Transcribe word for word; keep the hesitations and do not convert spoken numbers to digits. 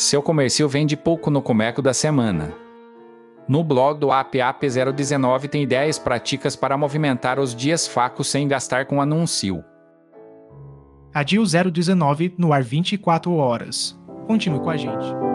Seu comércio vende pouco no Comeco da semana. No blog do A P A P zero dezenove tem ideias práticas para movimentar os dias fracos sem gastar com anúncio. A D I O zero dezenove no ar vinte e quatro horas. Continue com a gente.